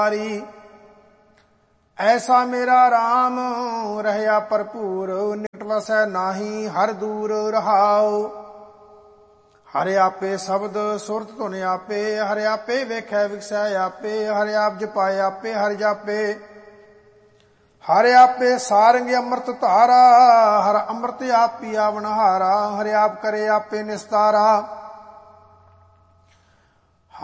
ਐਸਾ ਮੇਰਾ ਰਾਮ ਰਹਿਆ ਭਰਪੂਰ, ਨਿਕਟ ਵਸੈ ਨਾਹੀ ਹਰ ਦੂਰ ਰਹਾਉ। ਹਰਿ ਆਪੇ ਸ਼ਬਦ ਸੁਰਤ ਧੁਨ ਆਪੇ, ਹਰਿ ਆਪੇ ਵੇਖੈ ਵਿਖਸੈ ਆਪੇ, ਹਰਿ ਆਪ ਜਪਾਏ ਆਪੇ ਹਰਿ ਜਾਪੇ। ਹਰਿ ਆਪੇ ਸਾਰੰਗ ਅੰਮ੍ਰਿਤ ਧਾਰਾ, ਹਰਿ ਅੰਮ੍ਰਿਤ ਆਪ ਪੀਆ ਵਨਹਾਰਾ, ਹਰਿ ਆਪ ਕਰੇ ਆਪੇ ਨਿਸਤਾਰਾ।